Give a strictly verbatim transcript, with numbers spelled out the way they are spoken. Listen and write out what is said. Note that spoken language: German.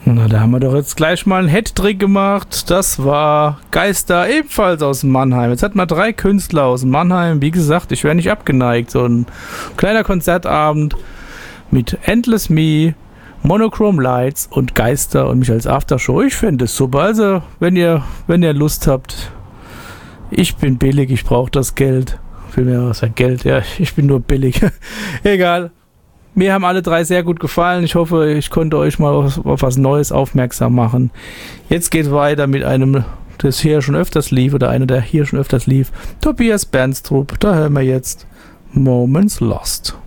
Na, da haben wir doch jetzt gleich mal einen Hattrick gemacht. Das war Geister, ebenfalls aus Mannheim. Jetzt hat man drei Künstler aus Mannheim. Wie gesagt, ich wäre nicht abgeneigt. So ein kleiner Konzertabend mit Endless Me, Monochrome Lights und Geister und mich als Aftershow. Ich finde es super. Also, wenn ihr, wenn ihr Lust habt, ich bin billig, ich brauche das Geld. Viel mehr was für Geld, ja, ich bin nur billig. Egal. Mir haben alle drei sehr gut gefallen. Ich hoffe, ich konnte euch mal auf, auf was Neues aufmerksam machen. Jetzt geht weiter mit einem, das hier schon öfters lief, oder einer, der hier schon öfters lief. Tobias Bernstrup. Da hören wir jetzt Moments Lost.